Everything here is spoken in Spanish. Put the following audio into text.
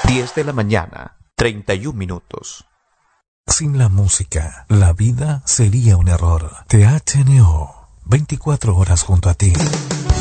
10 de la mañana, 31 minutos. Sin la música, la vida sería un error. THNO, 24 horas junto a ti.